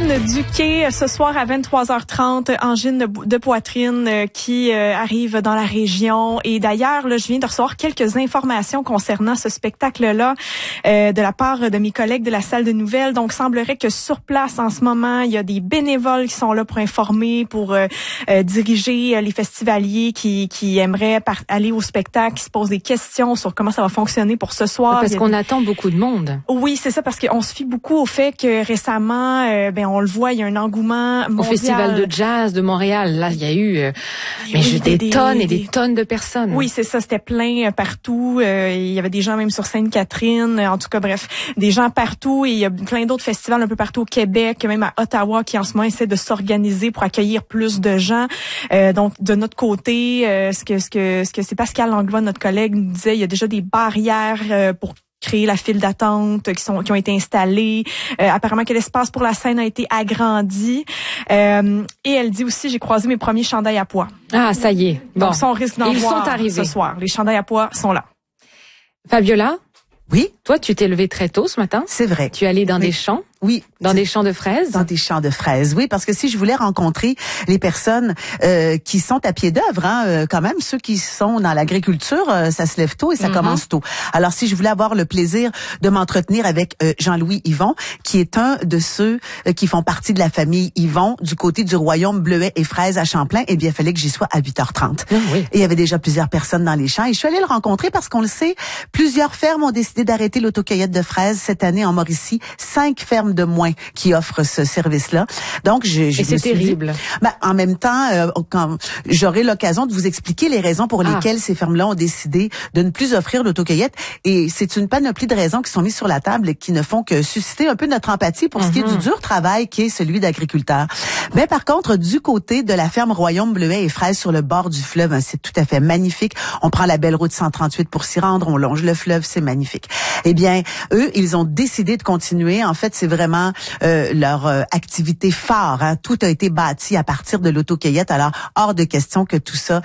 Angine Duquet, ce soir à 23h30, angine de poitrine qui arrive dans la région. Et d'ailleurs, là, je viens de recevoir quelques informations concernant ce spectacle-là de la part de mes collègues de la salle de nouvelles. Donc, semblerait que sur place, en ce moment, il y a des bénévoles qui sont là pour informer, pour diriger les festivaliers qui aimeraient aller au spectacle, qui se posent des questions sur comment ça va fonctionner pour ce soir. Parce qu'on attend beaucoup de monde. Oui, c'est ça, parce qu'on se fie beaucoup au fait que récemment, on le voit, il y a un engouement mondial. Au Festival de jazz de Montréal, là, il y a eu des tonnes et des tonnes de personnes. Oui, c'est ça, c'était plein partout. Il y avait des gens même sur Sainte-Catherine. En tout cas, bref, des gens partout. Et il y a plein d'autres festivals un peu partout au Québec, même à Ottawa, qui en ce moment essaient de s'organiser pour accueillir plus de gens. Donc, de notre côté, ce que c'est Pascal Langlois, notre collègue, nous disait, il y a déjà des barrières pour créer la file d'attente qui ont été installées. Apparemment que l'espace pour la scène a été agrandi. Et elle dit aussi, j'ai croisé mes premiers chandails à pois. Ah, ça y est. Bon. Donc ça, on risque d'en voir sont arrivés ce soir. Les chandails à pois sont là. Fabiola? Oui. Toi, tu t'es levée très tôt ce matin. C'est vrai. Tu es allée dans des champs. Oui. Dans des champs de fraises? Dans des champs de fraises, oui, parce que si je voulais rencontrer les personnes qui sont à pied d'œuvre, quand même, ceux qui sont dans l'agriculture, ça se lève tôt et ça commence tôt. Alors, si je voulais avoir le plaisir de m'entretenir avec Jean-Louis Yvon, qui est un de ceux qui font partie de la famille Yvon, du côté du royaume Bleuet et Fraises à Champlain, eh bien, il fallait que j'y sois à 8h30. Ah, oui. Et il y avait déjà plusieurs personnes dans les champs. Et je suis allée le rencontrer parce qu'on le sait, plusieurs fermes ont décidé d'arrêter l'autocueillette de fraises cette année en Mauricie. 5 fermes de moins qui offrent ce service-là. Donc, et c'est terrible. En même temps, quand j'aurai l'occasion de vous expliquer les raisons pour lesquelles ces fermes-là ont décidé de ne plus offrir l'autocueillette. Et c'est une panoplie de raisons qui sont mises sur la table et qui ne font que susciter un peu notre empathie pour ce qui est du dur travail qui est celui d'agriculteur. Mais par contre, du côté de la ferme Royaume Bleuet et Fraises sur le bord du fleuve, c'est tout à fait magnifique. On prend la belle route 138 pour s'y rendre, on longe le fleuve, c'est magnifique. Eh bien, eux, ils ont décidé de continuer. En fait, c'est vraiment leur activité phare. Hein. Tout a été bâti à partir de l'autocueillette. Alors, hors de question que tout ça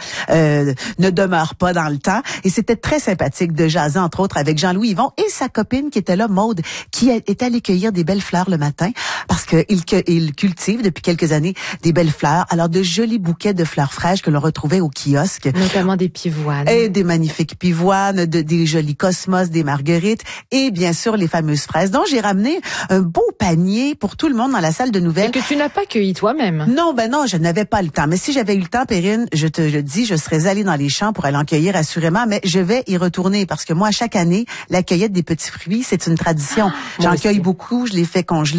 ne demeure pas dans le temps. Et c'était très sympathique de jaser, entre autres, avec Jean-Louis Yvon et sa copine qui était là, Maude, qui est allée cueillir des belles fleurs le matin parce qu'il cultive depuis quelques années des belles fleurs. Alors, de jolis bouquets de fleurs fraîches que l'on retrouvait au kiosque. Notamment des pivoines. Et des magnifiques pivoines, des jolis cosmos, des marguerites et bien sûr les fameuses fraises. Donc, j'ai ramené un beau panier pour tout le monde dans la salle de nouvelles. Et que tu n'as pas cueilli toi-même. Non, non, je n'avais pas le temps. Mais si j'avais eu le temps, Perrine, je te le dis, je serais allée dans les champs pour aller en cueillir assurément, mais je vais y retourner parce que moi, chaque année, la cueillette des petits fruits, c'est une tradition. J'en cueille beaucoup, je les fais congeler.